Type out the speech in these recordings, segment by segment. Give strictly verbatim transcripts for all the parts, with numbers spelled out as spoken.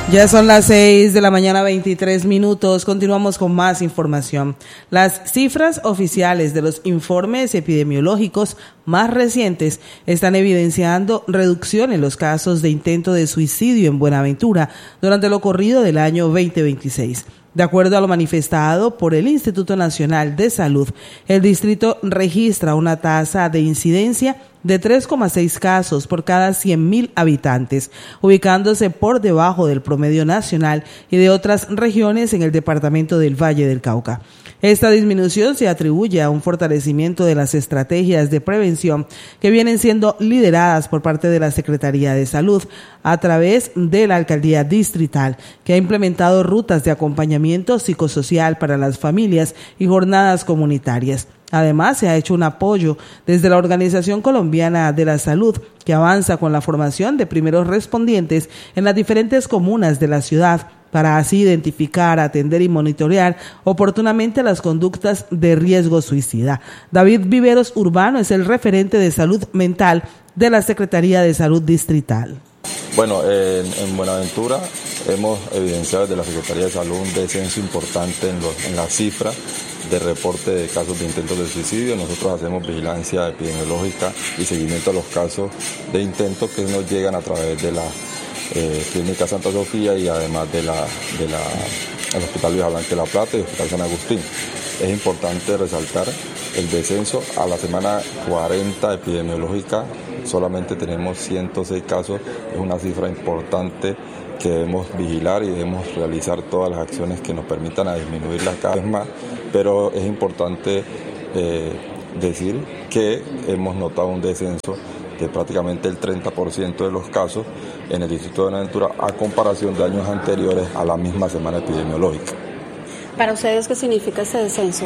Ya son las seis de la mañana, veintitrés minutos. Continuamos con más información. Las cifras oficiales de los informes epidemiológicos más recientes están evidenciando reducción en los casos de intento de suicidio en Buenaventura durante lo corrido del año veinte veintiséis. De acuerdo a lo manifestado por el Instituto Nacional de Salud, el distrito registra una tasa de incidencia de tres coma seis casos por cada cien mil habitantes, ubicándose por debajo del promedio nacional y de otras regiones en el departamento del Valle del Cauca. Esta disminución se atribuye a un fortalecimiento de las estrategias de prevención que vienen siendo lideradas por parte de la Secretaría de Salud a través de la Alcaldía Distrital, que ha implementado rutas de acompañamiento psicosocial para las familias y jornadas comunitarias. Además, se ha hecho un apoyo desde la Organización Colombiana de la Salud, que avanza con la formación de primeros respondientes en las diferentes comunas de la ciudad, para así identificar, atender y monitorear oportunamente las conductas de riesgo suicida. David Viveros Urbano es el referente de salud mental de la Secretaría de Salud Distrital. Bueno, en, en Buenaventura hemos evidenciado desde la Secretaría de Salud un descenso importante en, los, en la cifra de reporte de casos de intentos de suicidio. Nosotros hacemos vigilancia epidemiológica y seguimiento a los casos de intentos que nos llegan a través de la eh, Clínica Santa Sofía y además de la, de la, el Hospital Vieja Blanca de la Plata y el Hospital San Agustín. Es importante resaltar el descenso. A la semana cuarenta epidemiológica solamente tenemos ciento seis casos. Es una cifra importante que debemos vigilar y debemos realizar todas las acciones que nos permitan a disminuirla cada vez más, pero es importante eh, decir que hemos notado un descenso de prácticamente el treinta por ciento de los casos en el distrito de Buenaventura a comparación de años anteriores a la misma semana epidemiológica. ¿Para ustedes qué significa este descenso?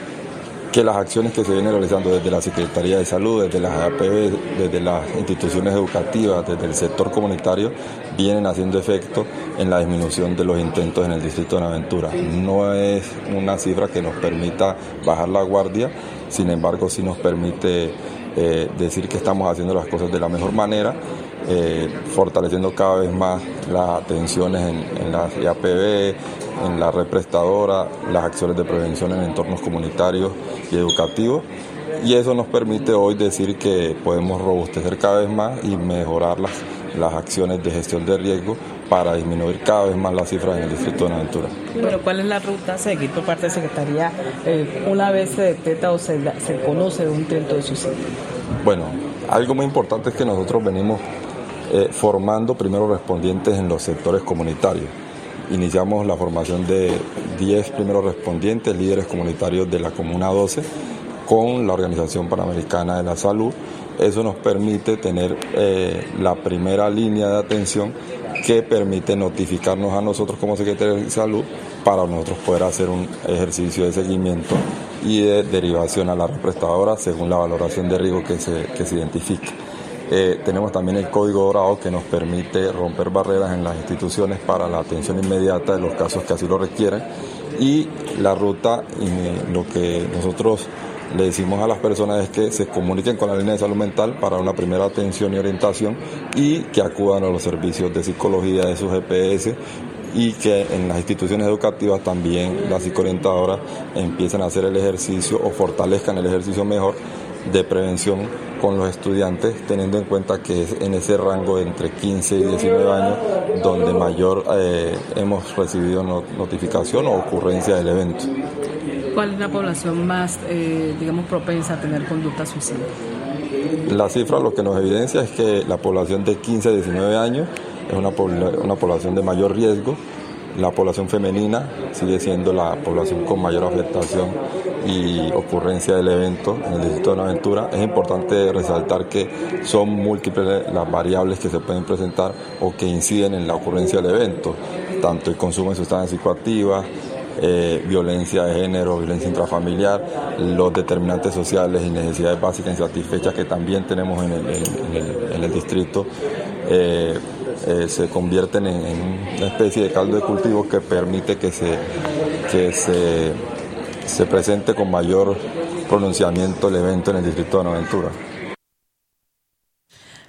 Que las acciones que se vienen realizando desde la Secretaría de Salud, desde las A P B, desde las instituciones educativas, desde el sector comunitario, vienen haciendo efecto en la disminución de los intentos en el distrito de Buenaventura. No es una cifra que nos permita bajar la guardia, sin embargo sí nos permite eh, decir que estamos haciendo las cosas de la mejor manera, eh, fortaleciendo cada vez más las atenciones en, en las A P B, en la red prestadora, las acciones de prevención en entornos comunitarios y educativos, y eso nos permite hoy decir que podemos robustecer cada vez más y mejorar las, las acciones de gestión de riesgo para disminuir cada vez más las cifras en el distrito de Buenaventura. Bueno, ¿cuál es la ruta a seguir por parte de Secretaría eh, una vez se detecta o se, se conoce de un intento de suicidio? Bueno, algo muy importante es que nosotros venimos eh, formando primeros respondientes en los sectores comunitarios. Iniciamos la formación de diez primeros respondientes, líderes comunitarios de la Comuna doce, con la Organización Panamericana de la Salud. Eso nos permite tener eh, la primera línea de atención que permite notificarnos a nosotros como Secretaría de Salud para nosotros poder hacer un ejercicio de seguimiento y de derivación a la red prestadora según la valoración de riesgo que se, que se identifique. Eh, tenemos también el Código Dorado que nos permite romper barreras en las instituciones para la atención inmediata de los casos que así lo requieren, y la ruta, y lo que nosotros le decimos a las personas es que se comuniquen con la línea de salud mental para una primera atención y orientación y que acudan a los servicios de psicología de sus G P S, y que en las instituciones educativas también las psicoorientadoras empiecen a hacer el ejercicio o fortalezcan el ejercicio mejor de prevención con los estudiantes, teniendo en cuenta que es en ese rango de entre quince y diecinueve años donde mayor eh, hemos recibido not- notificación o ocurrencia del evento. ¿Cuál es la población más, eh, digamos, propensa a tener conducta suicida? La cifra lo que nos evidencia es que la población de quince a diecinueve años es una, pobl- una población de mayor riesgo. La población femenina sigue siendo la población con mayor afectación y ocurrencia del evento en el distrito de Buenaventura. Es importante resaltar que son múltiples las variables que se pueden presentar o que inciden en la ocurrencia del evento, tanto el consumo de sustancias psicoactivas, eh, violencia de género, violencia intrafamiliar, los determinantes sociales y necesidades básicas insatisfechas que también tenemos en el, en el, en el distrito. Eh, Eh, se convierten en, en una especie de caldo de cultivo que permite que se, que se, se presente con mayor pronunciamiento el evento en el distrito de Buenaventura.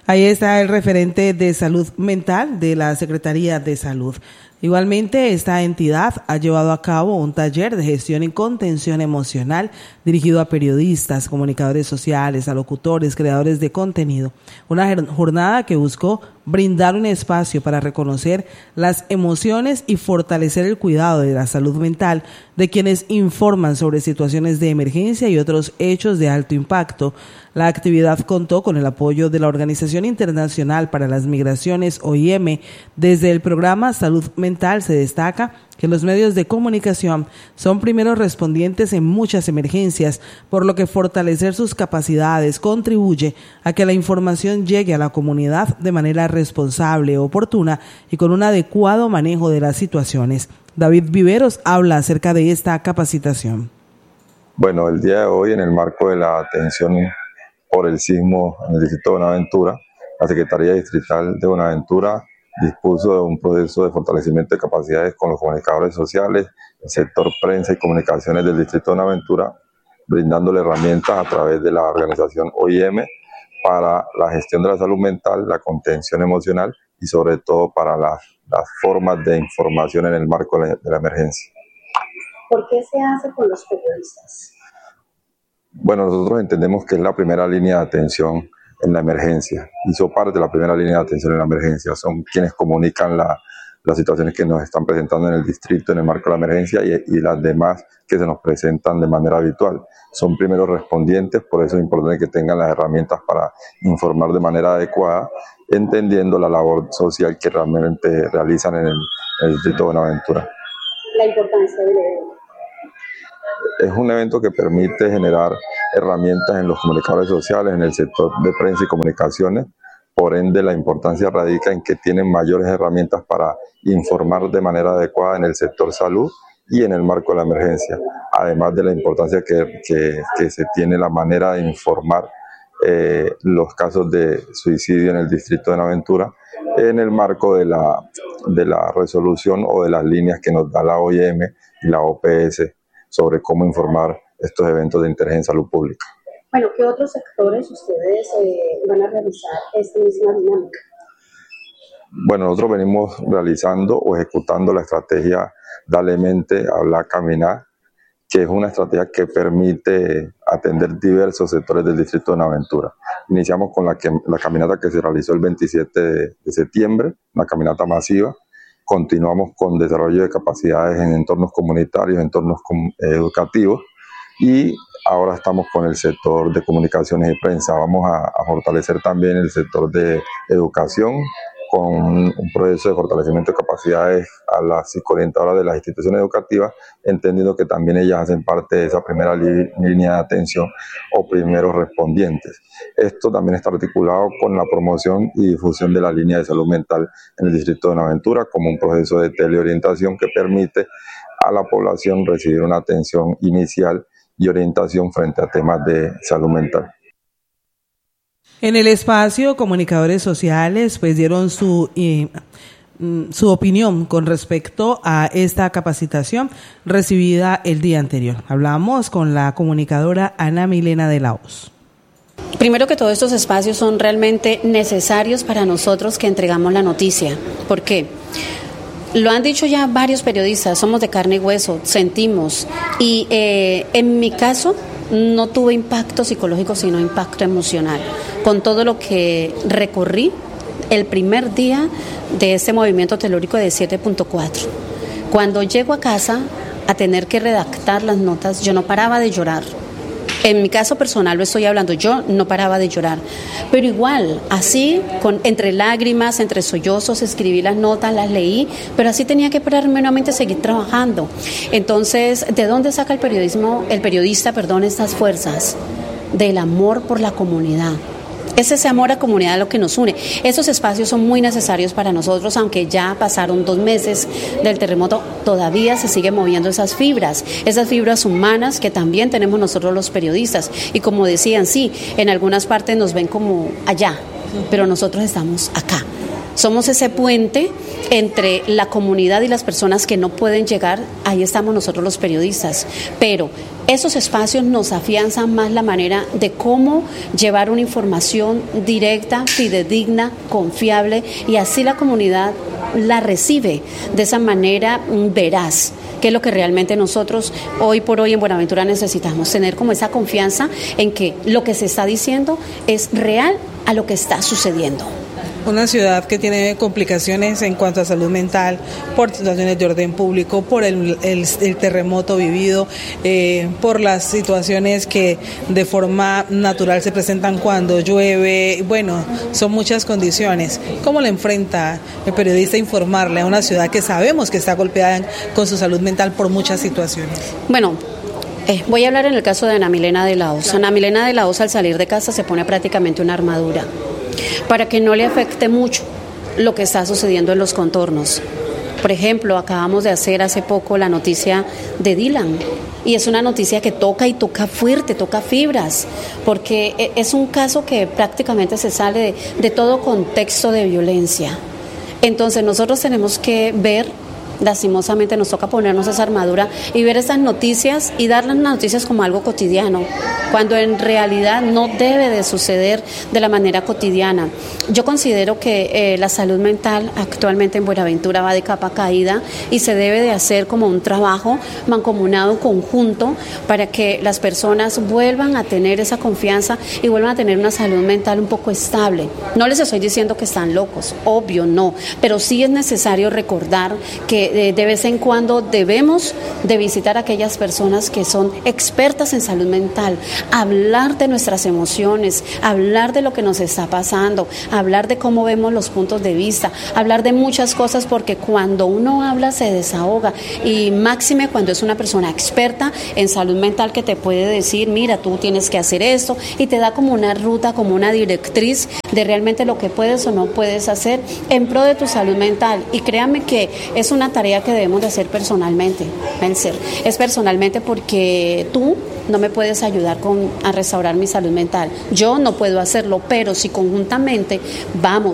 Ahí está el referente de salud mental de la Secretaría de Salud. Igualmente, esta entidad ha llevado a cabo un taller de gestión y contención emocional dirigido a periodistas, comunicadores sociales, a locutores, creadores de contenido. Una jornada que buscó brindar un espacio para reconocer las emociones y fortalecer el cuidado de la salud mental de quienes informan sobre situaciones de emergencia y otros hechos de alto impacto. La actividad contó con el apoyo de la Organización Internacional para las Migraciones, O I M. Desde el programa Salud Mental se destaca que los medios de comunicación son primeros respondientes en muchas emergencias, por lo que fortalecer sus capacidades contribuye a que la información llegue a la comunidad de manera responsable, oportuna y con un adecuado manejo de las situaciones. David Viveros habla acerca de esta capacitación. Bueno, el día de hoy, en el marco de la atención por el sismo en el distrito de Buenaventura, la Secretaría Distrital de Buenaventura dispuso de un proceso de fortalecimiento de capacidades con los comunicadores sociales, el sector prensa y comunicaciones del distrito de Buenaventura, brindándole herramientas a través de la organización O I M para la gestión de la salud mental, la contención emocional y sobre todo para las, las formas de información en el marco de la, de la emergencia. ¿Por qué se hace con los periodistas? Bueno, nosotros entendemos que es la primera línea de atención en la emergencia, hizo parte de la primera línea de atención en la emergencia, son quienes comunican la, las situaciones que nos están presentando en el distrito en el marco de la emergencia y, y las demás que se nos presentan de manera habitual. Son primeros respondientes, por eso es importante que tengan las herramientas para informar de manera adecuada, entendiendo la labor social que realmente realizan en el, en el distrito de Buenaventura. La importancia del evento. Es un evento que permite generar herramientas en los comunicadores sociales, en el sector de prensa y comunicaciones. Por ende, la importancia radica en que tienen mayores herramientas para informar de manera adecuada en el sector salud y en el marco de la emergencia. Además de la importancia que, que, que se tiene la manera de informar eh, los casos de suicidio en el distrito de Buenaventura en el marco de la, de la resolución o de las líneas que nos da la O I M y la O P S sobre cómo informar estos eventos de interés en salud pública. Bueno, ¿qué otros sectores ustedes eh, van a realizar esta misma dinámica? Bueno, nosotros venimos realizando o ejecutando la estrategia Dale Mente, Hablar, Caminar, que es una estrategia que permite atender diversos sectores del distrito de Buenaventura. Iniciamos con la, que, la caminata que se realizó el veintisiete de, de septiembre, una caminata masiva. Continuamos con desarrollo de capacidades en entornos comunitarios, entornos com- educativos, y ahora estamos con el sector de comunicaciones y prensa. Vamos a, a fortalecer también el sector de educación con un, un proceso de fortalecimiento de capacidades a las psicoorientadoras de las instituciones educativas, entendiendo que también ellas hacen parte de esa primera li- línea de atención o primeros respondientes. Esto también está articulado con la promoción y difusión de la línea de salud mental en el distrito de Buenaventura como un proceso de teleorientación que permite a la población recibir una atención inicial y orientación frente a temas de salud mental. En el espacio, comunicadores sociales pues dieron su eh, su opinión con respecto a esta capacitación recibida el día anterior. Hablamos con la comunicadora Ana Milena de la Hoz. Primero que todos estos espacios son realmente necesarios para nosotros que entregamos la noticia. ¿Por qué? Lo han dicho ya varios periodistas, somos de carne y hueso, sentimos. Y eh, en mi caso no tuve impacto psicológico, sino impacto emocional. Con todo lo que recorrí el primer día de este movimiento telúrico de siete punto cuatro. Cuando llego a casa a tener que redactar las notas, yo no paraba de llorar. En mi caso personal lo estoy hablando, yo no paraba de llorar, pero igual, así, con, entre lágrimas, entre sollozos, escribí las notas, las leí, pero así tenía que pararme nuevamente a seguir trabajando. Entonces, ¿de dónde saca el periodismo, el periodista, perdón, estas fuerzas? Del amor por la comunidad. Es ese amor a comunidad lo que nos une. Esos espacios son muy necesarios para nosotros, aunque ya pasaron dos meses del terremoto, todavía se siguen moviendo esas fibras, esas fibras humanas que también tenemos nosotros los periodistas. Y como decían, sí, en algunas partes nos ven como allá, pero nosotros estamos acá. Somos ese puente entre la comunidad y las personas que no pueden llegar, ahí estamos nosotros los periodistas, pero esos espacios nos afianzan más la manera de cómo llevar una información directa, fidedigna, confiable, y así la comunidad la recibe de esa manera veraz, que es lo que realmente nosotros hoy por hoy en Buenaventura necesitamos, tener como esa confianza en que lo que se está diciendo es real a lo que está sucediendo. Una ciudad que tiene complicaciones en cuanto a salud mental por situaciones de orden público, por el, el, el terremoto vivido, eh, por las situaciones que de forma natural se presentan cuando llueve. Bueno, son muchas condiciones. ¿Cómo le enfrenta el periodista a informarle a una ciudad que sabemos que está golpeada con su salud mental por muchas situaciones? Bueno, Eh, voy a hablar en el caso de Ana Milena de la Hoz. Ana Milena de la Hoz, al salir de casa, se pone prácticamente una armadura para que no le afecte mucho lo que está sucediendo en los contornos. Por ejemplo, acabamos de hacer hace poco la noticia de Dylan, y es una noticia que toca y toca fuerte, toca fibras, porque es un caso que prácticamente se sale de, de todo contexto de violencia. Entonces nosotros tenemos que ver, lastimosamente nos toca ponernos esa armadura y ver esas noticias y dar las noticias como algo cotidiano, cuando en realidad no debe de suceder de la manera cotidiana. Yo considero que eh, la salud mental actualmente en Buenaventura va de capa caída y se debe de hacer como un trabajo mancomunado, conjunto, para que las personas vuelvan a tener esa confianza y vuelvan a tener una salud mental un poco estable. No les estoy diciendo que están locos, obvio no, pero sí es necesario recordar que de, de vez en cuando debemos de visitar a aquellas personas que son expertas en salud mental, hablar de nuestras emociones, hablar de lo que nos está pasando, hablar de cómo vemos los puntos de vista, hablar de muchas cosas, porque cuando uno habla se desahoga, y máxime cuando es una persona experta en salud mental que te puede decir, mira, tú tienes que hacer esto, y te da como una ruta, como una directriz de realmente lo que puedes o no puedes hacer en pro de tu salud mental. Y créanme que es una tarea que debemos de hacer personalmente, vencer. Es personalmente, porque tú no me puedes ayudar con, a restaurar mi salud mental. Yo no puedo hacerlo, pero si conjuntamente vamos